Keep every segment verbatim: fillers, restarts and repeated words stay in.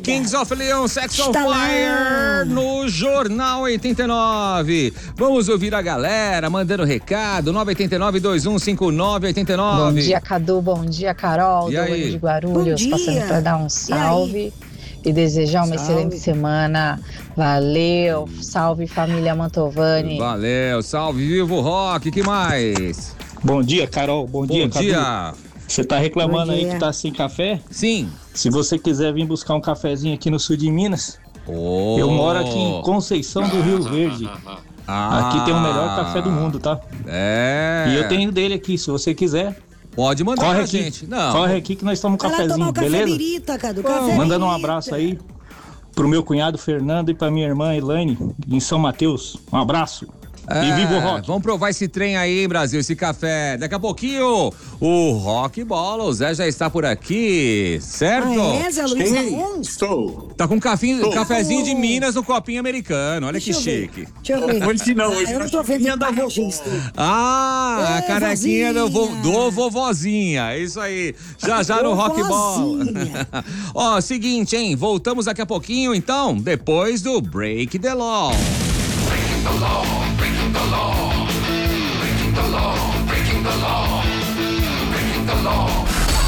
Kings of Leon, Sex on Fire, no Jornal oitenta e nove. Vamos ouvir a galera mandando recado, nove oito nove, dois um cinco nove oito nove. Bom dia, Cadu, bom dia, Carol, do Olho de Guarulhos, passando para dar um salve e, e desejar uma salve. Excelente semana. Valeu, salve família Mantovani. Valeu, salve, vivo rock, que mais? Bom dia, Carol, bom, bom dia, Cadu. dia. Você tá reclamando aí que tá sem café? Sim. Se você quiser vir buscar um cafezinho aqui no sul de Minas, oh. eu moro aqui em Conceição do Rio Verde. Ah. Aqui tem o melhor café do mundo, tá? É. E eu tenho dele aqui, se você quiser. Pode mandar corre pra aqui, gente. Não. Corre aqui que nós tomamos um cafezinho, um beleza? Birita, Cadu, café Mandando um birita. abraço aí pro meu cunhado Fernando e pra minha irmã Elaine, em São Mateus. Um abraço. É, e viva o rock. Vamos provar esse trem aí, Brasil, esse café. Daqui a pouquinho, o Rock Bola, o Zé já está por aqui, certo? Ah, é, Zé Luiz? Ei, estou. Tá com um café, estou. cafezinho de Minas no copinho americano, olha Deixa que chique. Deixa eu ver. Hoje não, hoje ah, eu não tô vendo da regista. Ah, é, a carequinha do, vo, do vovozinha, isso aí. Já já no Rock Bola. Ó, seguinte, hein, voltamos daqui a pouquinho, então, depois do Break the Law. Breaking the law, breaking the law. Breaking the law, breaking the law. Breaking the law.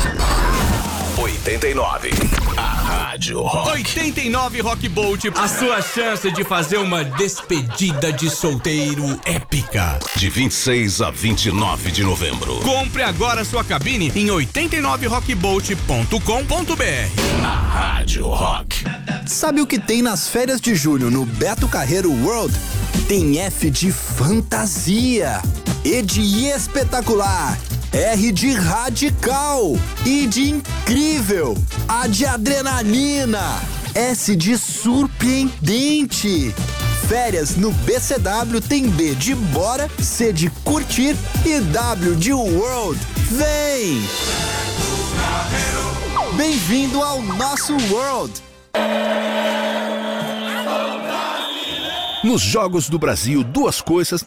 oitenta e nove. A Rádio Rock. oitenta e nove Rock Bolt. A sua chance de fazer uma despedida de solteiro épica. De vinte e seis a vinte e nove de novembro. Compre agora sua cabine em oitenta e nove rock bolt ponto com ponto b r. A Rádio Rock. Sabe o que tem nas férias de julho no Beto Carreiro World? Tem F de fantasia, E de espetacular, R de radical, I de incrível, A de adrenalina, S de surpreendente. Férias no B C W tem B de bora, C de curtir e W de world. Vem! Bem-vindo ao nosso world! Nos Jogos do Brasil, duas coisas